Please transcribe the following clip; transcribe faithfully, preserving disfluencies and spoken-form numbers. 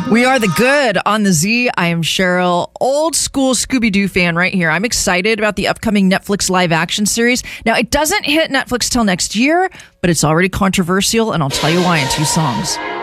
We are the good on the Z. I am Cheryl, old school Scooby-Doo fan right here. I'm excited about the upcoming Netflix live action series. Now, it doesn't hit Netflix till next year, but it's already controversial, and I'll tell you why in two songs.